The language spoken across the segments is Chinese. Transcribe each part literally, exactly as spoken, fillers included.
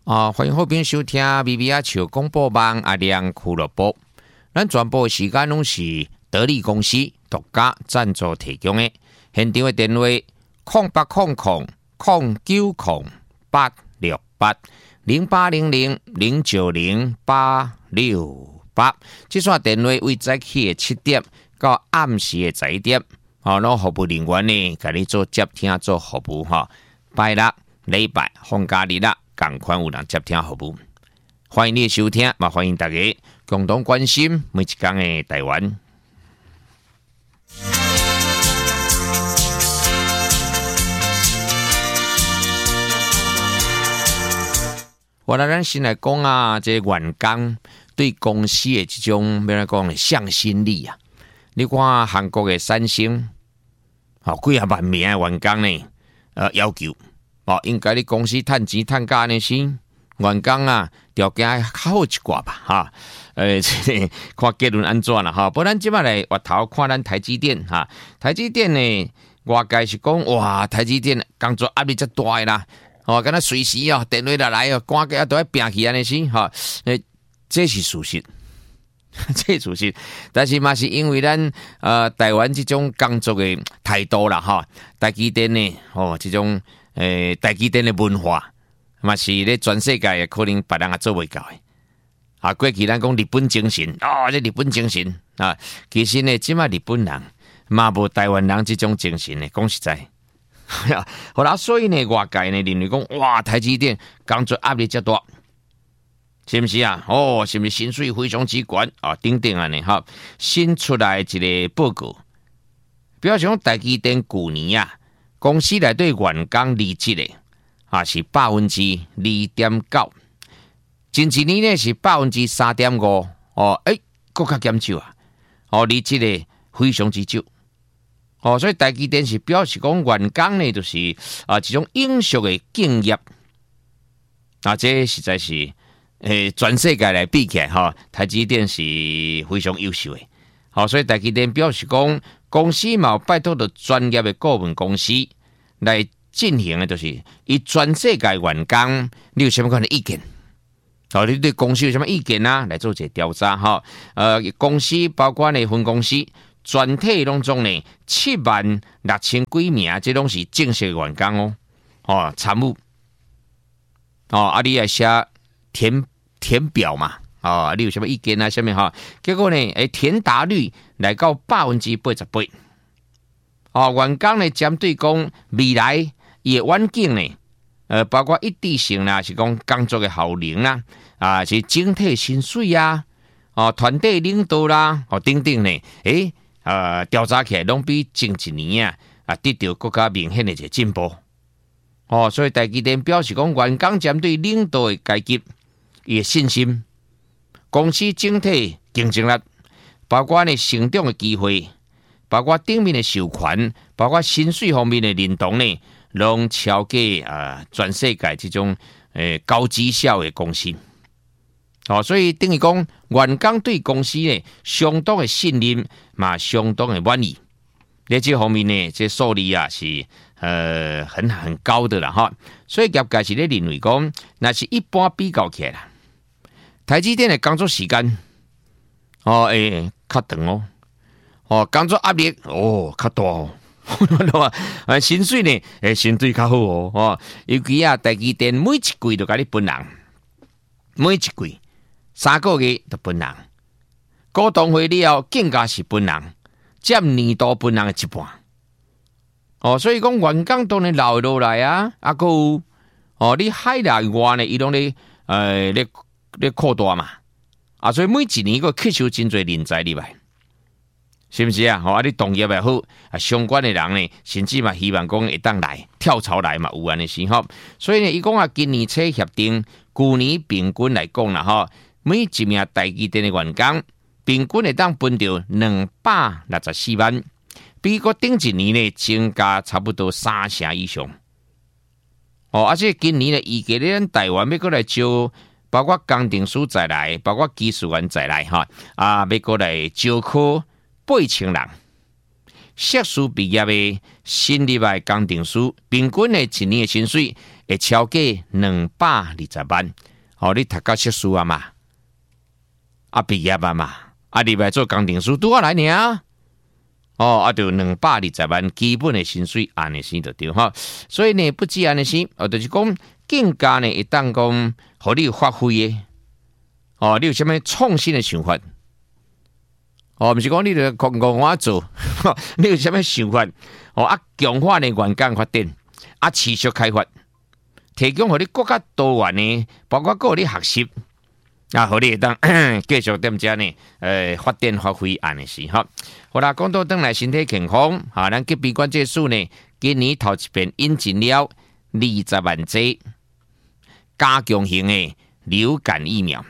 啊，欢迎后边收听 B B R 球广播网阿亮俱乐部。咱全部时间拢是得力公司独家赞助提供的。现场的电话：空八空空空九空八六八零八零零零九零八六八。这串电话为早起的七点到暗时的十一点，好，那服务人员呢，给你做接听做服务哈。拜六、礼拜、放假日啦。赶快有人接听服务，欢迎你的收听，也欢迎大家共同关心每一天的台湾。我来咱先来讲啊，这个员工对公司的这种要来讲的向心力啊，你看韩国的三星，好几啊万名的员工呢，呃要求。哦，应该你公司趁钱趁假呢先，员工啊条件较好一寡吧，哈，呃，看结论安怎啦，哈。不然即摆来回头看咱台积电哈，台积电呢，外界是讲哇，台积电工作压力真大的啦，哦，敢若随时哦电话来来哦，赶个都要拼起安尼先，哈，诶，这是事实，这是事实，但是嘛是因为咱呃台湾这种工作的态度啦，哈，台积电呢，哦，这种。诶，台积电的文化嘛是咧全世界可能别人也做袂到的。啊，过去咱讲日本精神，哦，这日本精神啊，其实呢，即卖日本人嘛无台湾人这种精神呢，讲实在。好啦，所以呢，外界呢认为讲，哇，台积电工作压力遮大，是不是啊？哦，是不是薪水非常之高啊？等等啊呢，哈，新出来一个报告，表示讲台积電舊年啊。公司内对员工離職的啊是百分之二點九，前一年呢是百分之三點五哦，誒，更加減少啊！哦，離職的非常之少哦，所以台積電是表示講員工呢就是啊這種永續的敬業啊，這實在是誒全世界來比起來哈，台積電是非常優秀的。好，所以台積電表示講。公司嘛拜托到專業的顧問公司來進行的，就是以全世界員工，你有什麼款的意見？哦，你對公司有什麼意見啊？來做一個調查哈。呃，公司包括呢分公司全體當中呢七萬六千幾名，這攏是正式的員工哦。哦，參與哦，啊，你來寫填填表嘛。哦，你有什麼意見啊？下面哈，結果呢？誒，填答率來到百分之八十八。哦，員工呢針對講未來嘅環境呢，呃，包括一致性啦，是講工作嘅效能啦，啊，是整體薪水啊，哦，團隊領導啦，哦，等等呢，誒，呃，調查起來攏比前一年啊，啊，得到更加明顯嘅一個進步。哦，所以台積電表示講，員工針對領導嘅階級嘅信心。公司整體競爭力，包括呢成長的機會，包括頂面的授權，包括薪水方面的認同呢，攏超過啊全世界這種誒、呃、高績效的公司。哦，所以等於講員工對公司呢相當的信任，嘛相當的滿意。在這方面呢，這數字啊是呃很很高的啦哈。所以業界是咧認為講，那是一般比較起來啦。台積電的工作時間，哦誒，較長哦，哦工作壓力哦較大哦，啊薪水呢誒相對較好哦，哦尤其啊台積電每一季都甲你分人，每一季三個月都分人，股東會了更加是分人，佔年度分人嘅一半，哦所以講員工當然留落來啊，啊個哦你海內外呢，伊攏咧誒咧。咧擴大嘛，啊，所以每一年個吸收真濟人才入來，是不是啊？吼、哦，啊，你同業也好，啊，相關的人呢，甚至嘛希望講會當來跳槽來嘛，有安尼時候，所以呢，伊講啊，今年初協定，舊年平均來講啦，吼，每一名台積電的員工，平均會當分到兩百六十四萬，比個頂一年呢增加差不多三成以上。哦，而且今年呢，預計咧台灣要過來招。包括工程師再來，包括技術員再來哈，啊，要過來招考八千人， 硕士毕业的新入来工程师，平均的一年的薪水会超过两百二十万。哦，你读到硕士啊嘛，啊毕业啊嘛，啊入来做工程师拄啊来呢。哦，啊，就两百二十万基本的薪水，安尼先就对哈。所以呢，不止安尼先，哦，就是讲更加呢，会当讲，互你有发挥的。哦，你有啥物创新的想法？哦，毋是讲你著讲讲我做，你有啥物想法？哦，啊，强化呢员工发展，啊，持续开发，提供互你更加多元呢，包括个你学习。啊，互你会当继续踮遮呢，呃，发展发挥安尼是哈。好啦，讲到转来身体健康，哈，咱疾病管制署呢，今年头一遍引进了二十万剂加强型的流感疫苗，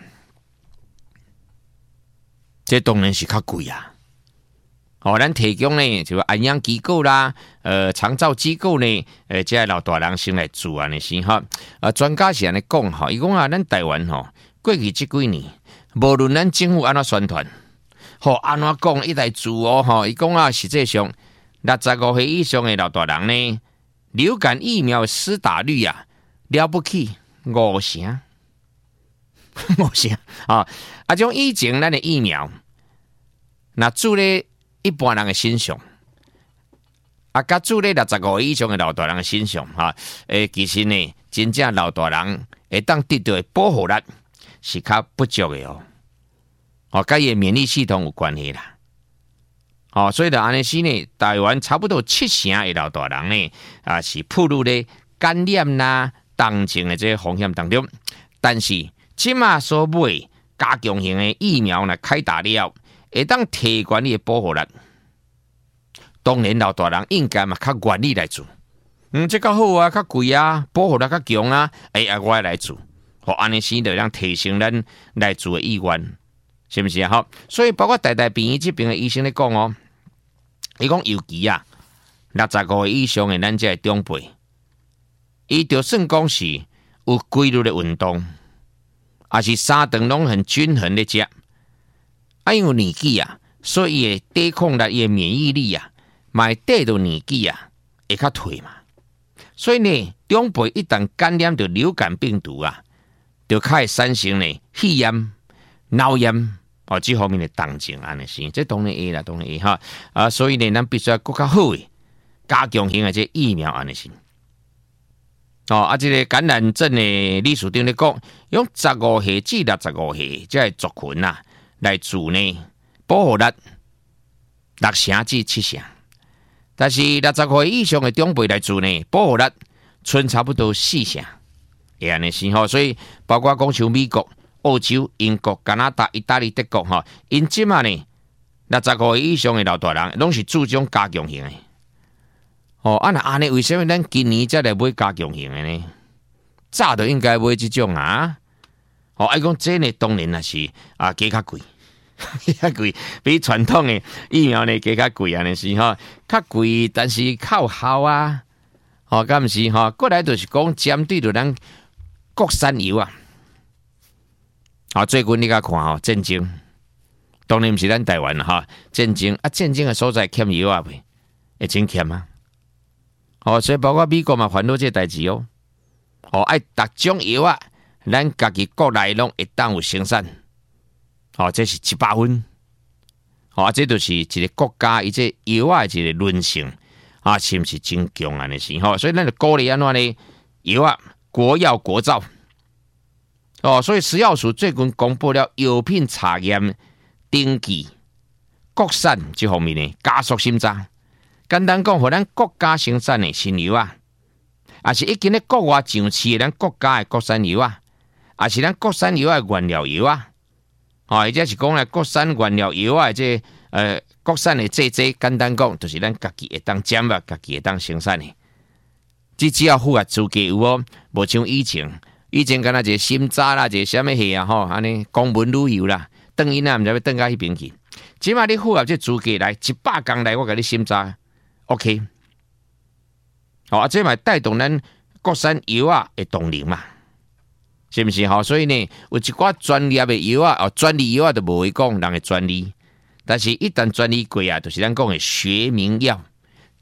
这当然是较贵啊。哦，咱提供呢，就安养机构啦，呃，长照机构呢，呃，这老大人先来做安尼是哈。呃，专家是安尼讲哈，伊讲啊，咱台湾吼。过去这几年，无论咱政府安怎宣传，吼安怎讲，一来做哦，吼，伊讲啊，实际上六十五岁以上的老大人呢，流感疫苗的施打率啊，了不起五成，五成啊！啊，种以前咱的疫苗，那注咧一般人的身上，啊，甲注咧六十五岁以上的老大人的身上，哈，诶，其实呢，真正老大人会当得到的保护力。是较不足的哦，哦，跟伊免疫系统有关系啦，哦，所以就安尼是呢，台湾差不多七成的老大人呢，啊是暴露咧感染啦、重症的这个风险当中，但是即马所买加强型的疫苗呢开打了，会当提高你的保护力。当然，老大人应该嘛较愿意来做，嗯，这较好啊，较贵啊，保护力较强啊，哎啊，我来做。哦，安尼先就让提升咱来做的意愿，是不是啊？好，所以包括大大病院这边的医生咧讲哦，伊讲尤其啊，六十五岁以上的咱这长辈，伊就算讲是有规律的运动，也是三顿拢很均衡的食，啊，因为年纪啊，所以伊的抵抗力、伊的免疫力啊，买得到年纪啊，会较退嘛。所以呢，长辈一旦感染到流感病毒啊，就较会产生呢肺炎、脑炎哦，这方面的动静安尼是，这当然会啦，当然会哈啊，所以呢，咱必须要更较好的加强型的这疫苗安尼是。哦，啊，这个感染症的理事长咧讲，用十五岁至六十五岁这族群啊来做呢，保护力六成至七成，但是六十五岁以上的长辈来做呢，保护力剩差不多四成。会安尼是吼，所以包括讲像美国、澳洲、英国、加拿大、意大利、德国吼，因即嘛呢，六十五岁以上的老大人，拢是注重加强型的。哦，啊那安尼，为什么咱今年才来买加强型的呢？早就应该买这种啊。哦，爱讲这呢，当然也是啊，价较贵，较贵，比传统的疫苗呢价较贵安尼是吼，较贵，但是较有效啊。哦，咁毋是吼，过来就是讲针对着咱。国产油啊，啊，最近你甲看吼，战争当然毋是咱台湾哈，战争啊，战争的所在欠油啊袂，会真欠啊。哦，所以包括美国嘛，烦恼这代志哦。哦，爱逐种油啊，咱家己国内拢会当有生产。哦，这是一百分。哦，这就是一个国家伊这油啊一个韧性啊，是毋是真强安尼是吼？所以咱就鼓励安怎呢？油啊。国药国造哦，所以食药署最近公布了药品查验登记国产这方面呢，加速审查。简单讲，互咱国家生产的新油啊，也是已经咧国外上市的咱国家的国产油啊，也是咱国产油的原料油啊。哦，或者是讲咧国产原料油啊，这呃国产的这这，简单讲，就是咱家己会当占啊，家己会当生产的。这只要符合资格有哦，无像以前，以前敢若一个审查啦，一个什么戏啊吼，安尼公文旅游啦，等因啊，毋知要等到迄边去。即马你符合这资格来，一百工来，我甲你审查 ，OK。好啊，这嘛带动咱国产油啊的动能嘛，是毋是？吼，所以呢，有一寡专业的油啊，哦，专利油啊，就无会讲人的专利，但是一旦专利过啊，就是咱讲的学名药。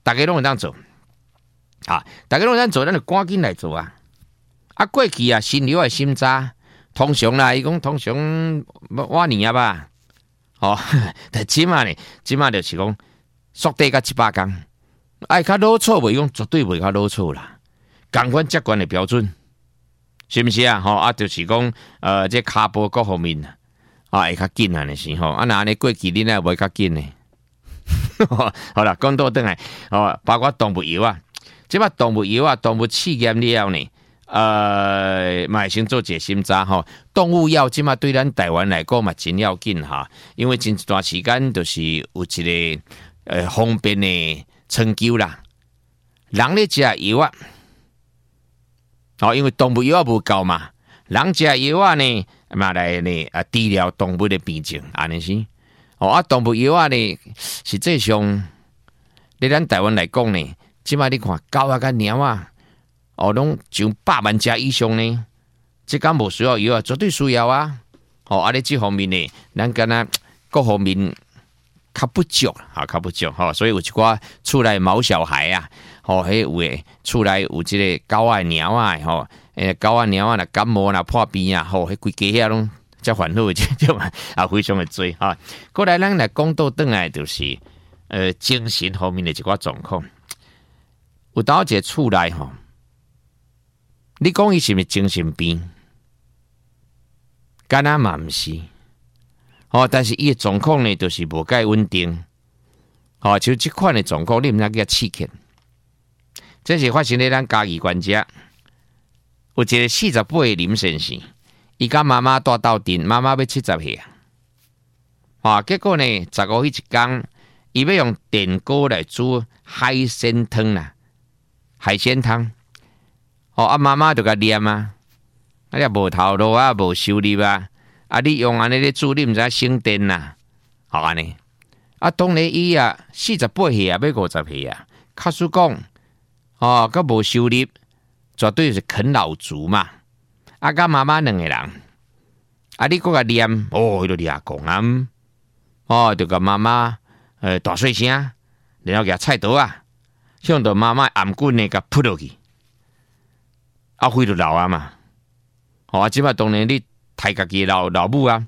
大家拢会当做啊，大家拢会当做，咱就赶紧来做啊！啊，过去啊，新流的心渣，通常啦，伊讲通常我年啊吧，哦，但即马呢，即马就是讲缩短到一百工，爱较老错袂讲，绝对袂较老错啦。共款接管的标准，是毋是啊？吼啊，就是讲呃，这骹步各方面啊，啊会较紧啊，是吼。啊，那安尼过去恁也袂较紧呢。好啦，讲到倒来，哦，包括动物油啊，即摆动物油啊，动物试验了呢，呃，嘛会先做解心渣吼。动物药即摆对咱台湾来讲嘛真要紧哈，因为真一段时间就是有一个呃方便的成就啦，人咧食药啊。哦，因为动物药无够嘛，人食药啊呢，嘛来呢啊治疗动物的病症，安尼是。哦啊，动物药啊呢，实际上，在咱台湾来讲呢，即摆你看狗啊、甲猫啊，哦，拢上百万只以上呢，即敢无需要药啊，绝对需要啊。哦，啊，咧这方面呢，咱敢若各方面较不足，啊，较不足，吼、哦，所以有一寡厝内毛小孩啊。吼、哦，迄有诶，厝内有即个狗啊、猫啊，吼，诶，狗啊、猫啊，若感冒啦、破病啊，吼，迄规家遐拢遮烦恼诶，即种啊，非常诶多哈。过来，咱来讲到转来，就是呃精神方面诶一寡状况。有当一个厝内吼，你讲伊是毋是精神病？敢若嘛毋是，吼，但是伊诶状况呢，就是无介稳定，吼，像即款诶状况，你毋知叫刺激。这是发生在咱嘉义县遮，有一个四十八岁林先生，伊甲妈妈住斗阵，妈妈要七十岁啊，啊，结果呢，十五迄一天，伊要用电锅来煮海鲜汤啦，海鲜汤，哦，啊，妈妈就甲念啊，啊，你无头路啊，无收入啊，啊，你用安尼咧煮，你毋知省电啦，好安尼，啊，当然伊啊，四十八岁啊，要五十岁啊，卡叔讲。哦，佮无收入，绝对是啃老族嘛。啊，甲妈妈两个人，啊，你佮个念，哦，迄个你阿公啊，哦，就甲妈妈，呃，大细声，然后举菜刀啊，向着妈妈颔棍呢，甲扑落去，啊，飞就老啊嘛。哦，啊，即摆当然你抬家己老老母啊，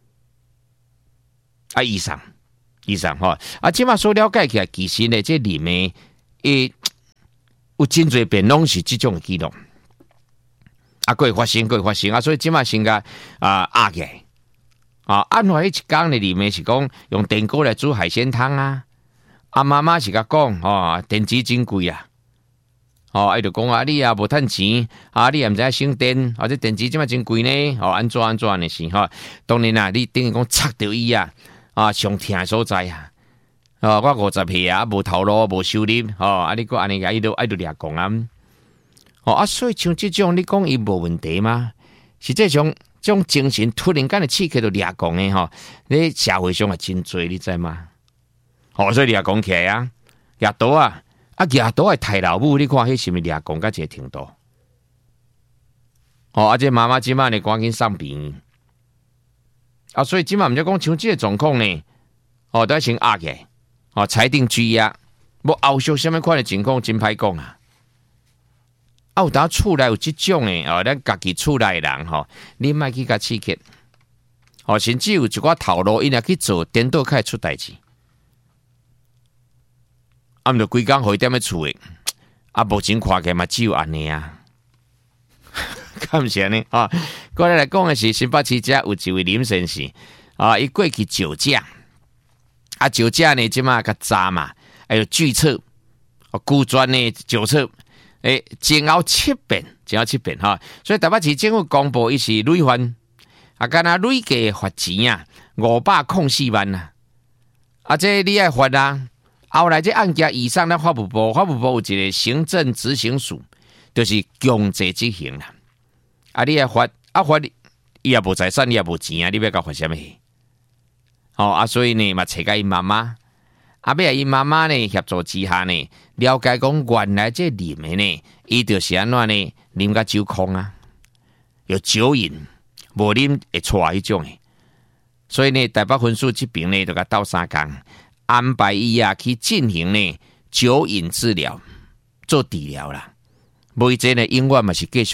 啊，医生，医生吼，啊，即摆所了解起来，其实呢，这里面诶。有真侪遍拢是即种的记录，啊，过会发生，过会发生啊，所以即马先甲啊压起来啊，安排迄一工的里面是讲用电锅来煮海鲜汤啊，啊妈妈是甲讲哦，电池真贵啊，哦，伊就讲啊，你也无趁钱啊，你也毋知省电，或者电池即马真贵呢，哦，安怎安怎的是吼，当然啦，你等于讲插着伊啊，啊上疼的所在啊。哦，我五十岁啊，无头路，无收入，哦，啊，你讲安尼个，伊都爱都掠讲啊，哦啊，所以像这种，你讲伊无问题吗？实际上，这种精神突然间的刺激到掠讲的吼，你社会上也真多，你知吗？哦，所以掠讲起来啊，掠刀啊，啊掠刀的太老母，你看迄是毋是掠讲到一个程度？哦，啊，这妈妈即摆呢赶紧送病，啊，所以即摆毋则讲像这个状况呢，哦，都要先压起来。哦，裁定拘押，无后续什么款的情况真歹讲啊！啊，有当厝内有即种的哦，咱家己厝内人吼，你莫去甲刺激，哦，甚至有一寡头路，伊若去做颠倒，开出代志。啊，毋着规工回踮咧厝诶，啊，目前看起嘛只有安尼啊，敢毋是安尼啊？过来来讲的是新北市遮有一位林先生啊，伊过去酒驾。啊，酒驾呢，即马较早嘛，还有拒测，哦，孤专呢酒测，诶，前后七遍，前后七遍哈，所以台北市政府公布伊是累犯，啊，敢若累计罚钱啊，五百零四万啊，啊，这你爱罚啊，后来这案件以上，咱法务部，法务部有一个行政执行署，就是强制执行啦，啊，你爱罚，啊罚，伊也无财产，伊也无钱啊，你要甲罚什么？哦啊，所以呢，嘛找甲伊妈妈，啊，尾啊，伊妈妈呢协助之下呢，了解讲原来这啉的呢，伊就是安怎呢，啉甲酒空啊，有酒瘾，无啉会错迄种的。所以呢，台北分署这边呢，就甲斗相共安排伊啊去进行呢酒瘾治疗做治疗啦，无伊这呢永远嘛是继续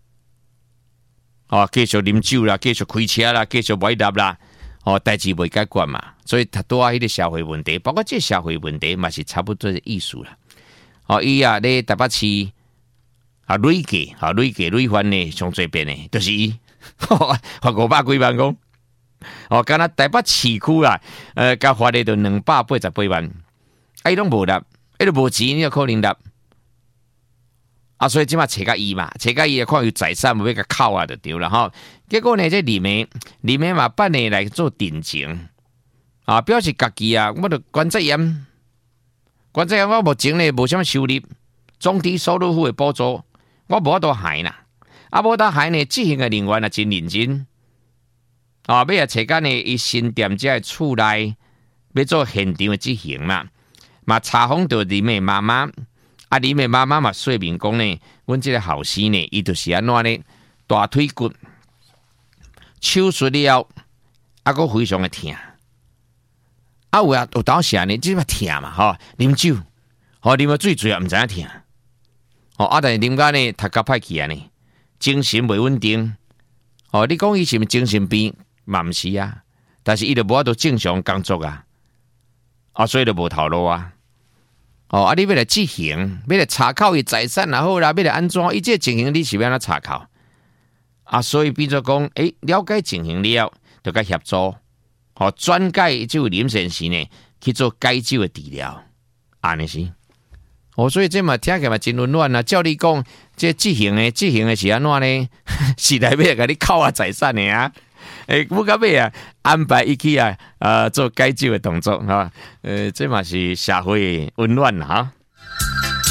哦，继续啉酒啦，继续开车啦，继续买搭啦，哦，代志未解决嘛，所以他多啊，迄个社会问题，包括这社会问题嘛是差不多的意思啦。哦，伊啊，咧台北市啊累计啊累计累犯呢上最边呢，就是伊，罚五百几万公。哦，敢若台北市区啊，呃，甲罚咧就两百八十八万，啊，伊拢无纳，伊都无钱，你有可能纳。啊，所以即马找甲伊嘛，找甲伊看有财产无要甲扣啊，就对了吼。结果呢，这里面里面嘛办理来做定情啊，表示家己啊，我著管责任，管责任我目前呢无啥物收入，中低收入户的补助，我无法度还啦。啊，无得还呢，执行的人员也真认真。啊，要啊找间呢，伊新店这厝内要做现场的执行嘛，嘛查访到里面妈妈，啊里面妈妈嘛说明讲呢，阮这个后生呢，伊就是安怎呢，大腿骨手术了，啊个非常的痛，啊有啊有当时呢，即嘛痛嘛，吼，啉酒，吼啉个醉醉啊，毋知影痛，哦啊但是啉甲呢，头壳歹去啊呢，精神袂稳定，哦你讲伊是毋是精神病？嘛毋是啊，但是伊就无法度正常工作啊，啊，所以就无头路啊。哦，啊，你要来执行，要来查扣伊财产也好啦，要来安怎？伊这情形你是要安怎查扣？啊，所以变做讲，诶，了解情形了，就甲协助，哦，转介这位林先生呢去做解酒的治疗，安尼是。哦，所以这嘛听起来嘛真温暖啊！照你讲，这执行的执行的是安怎呢？是来要甲你扣啊财产的啊！诶，不到尾啊，安排伊去啊，呃，做解酒的动作哈，呃，这嘛是社会温暖哈。